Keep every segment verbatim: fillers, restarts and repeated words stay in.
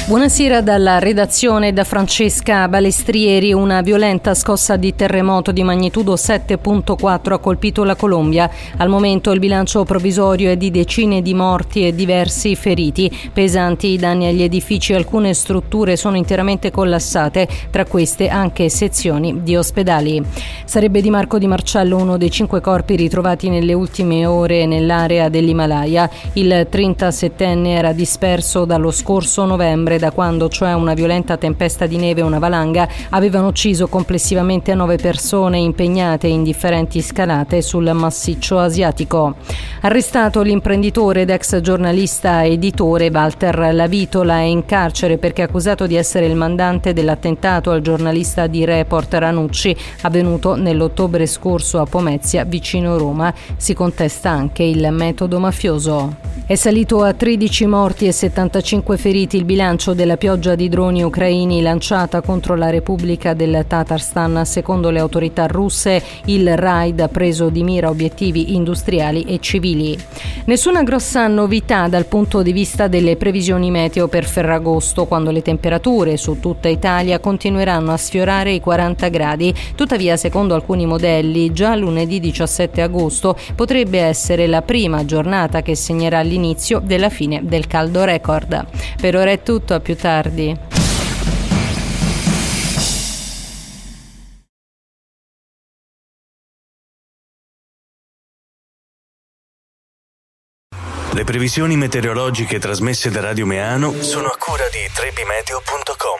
Buonasera dalla redazione da Francesca Balestrieri. Una violenta scossa di terremoto di magnitudo sette virgola quattro ha colpito la Colombia. Al momento il bilancio provvisorio è di decine di morti e diversi feriti. Pesanti i danni agli edifici, alcune strutture sono interamente collassate, tra queste anche sezioni di ospedali. Sarebbe Di Marco Di Marcello uno dei cinque corpi ritrovati nelle ultime ore nell'area dell'Himalaya. Il trentasettenne era disperso dallo scorso novembre, da quando cioè una violenta tempesta di neve e una valanga avevano ucciso complessivamente nove persone impegnate in differenti scalate sul massiccio asiatico. Arrestato l'imprenditore ed ex giornalista editore Walter Lavitola, è in carcere perché accusato di essere il mandante dell'attentato al giornalista di Report Ranucci avvenuto nell'ottobre scorso a Pomezia, vicino Roma. Si contesta anche il metodo mafioso. È salito a tredici morti e settantacinque feriti il bilancio della pioggia di droni ucraini lanciata contro la Repubblica del Tatarstan. Secondo le autorità russe, il raid ha preso di mira obiettivi industriali e civili. Nessuna grossa novità dal punto di vista delle previsioni meteo per Ferragosto, quando le temperature su tutta Italia continueranno a sfiorare i quaranta gradi. Tuttavia, secondo alcuni modelli, già lunedì diciassette agosto potrebbe essere la prima giornata che segnerà l'inizio della fine del caldo record. Per ora è tutto, a più tardi. Le previsioni meteorologiche trasmesse da Radio Meano sono a cura di trebimeteo punto com.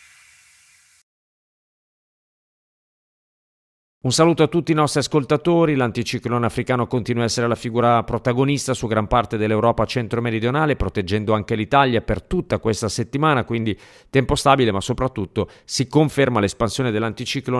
Un saluto a tutti i nostri ascoltatori. L'anticiclone africano continua a essere la figura protagonista su gran parte dell'Europa centro-meridionale, proteggendo anche l'Italia per tutta questa settimana, quindi tempo stabile, ma soprattutto si conferma l'espansione dell'anticiclone